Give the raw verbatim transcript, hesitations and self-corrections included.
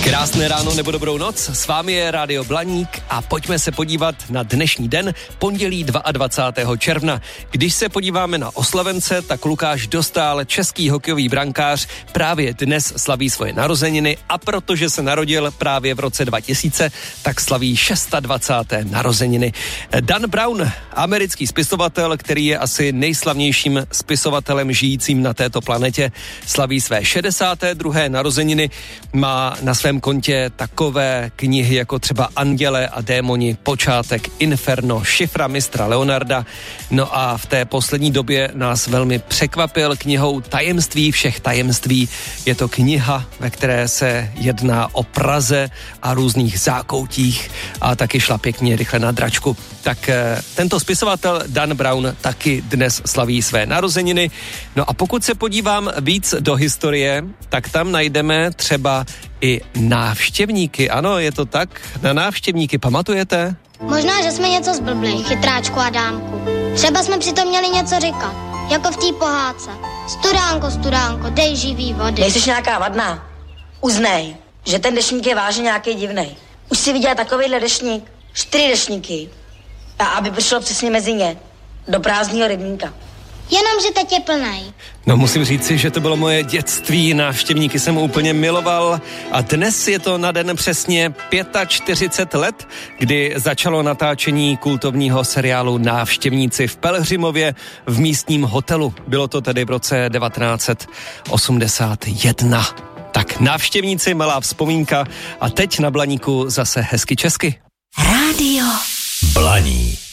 Krásné ráno nebo dobrou noc, s vámi je Rádio Blaník a pojďme se podívat na dnešní den, pondělí dvacátého druhého června. Když se podíváme na oslavence, tak Lukáš Dostál, český hokejový brankář, právě dnes slaví svoje narozeniny a protože se narodil právě v roce dva tisíce, tak slaví dvacáté šesté narozeniny. Dan Brown, americký spisovatel, který je asi nejslavnějším spisovatelem žijícím na této planetě, slaví své šedesáté druhé narozeniny, má na svém kontě takové knihy jako třeba Anděle a démoni, Počátek, Inferno, Šifra mistra Leonarda. No a v té poslední době nás velmi překvapil knihou Tajemství všech tajemství. Je to kniha, ve které se jedná o Praze a různých zákoutích a taky šla pěkně rychle na dračku. Tak e, tento spisovatel Dan Brown taky dnes slaví své narozeniny. No a pokud se podívám víc do historie, tak tam najdeme třeba i návštěvníky. Ano, je to tak? Na návštěvníky pamatujete? Možná, že jsme něco zblbli, chytráčku a dámku. Třeba jsme přitom měli něco říkat, jako v té pohádce. Studánko, studánko, dej živý vody. Nejsiš nějaká vadná? Uznej, že ten deštník je vážně nějaký divnej. Už si viděla takovejhle deštník? Čtyři deštníky. A aby přišlo přesně mezi ně. Do prázdného rybníka. Jenomže teď je plnej. No musím říci, že to bylo moje dětství, návštěvníky jsem úplně miloval a dnes je to na den přesně čtyřicet pět let, kdy začalo natáčení kultovního seriálu Návštěvníci v Pelhřimově v místním hotelu. Bylo to tedy v roce devatenáct set osmdesát jedna. Tak Návštěvníci, malá vzpomínka a teď na Blaníku zase hezky česky. Rádio Blaník.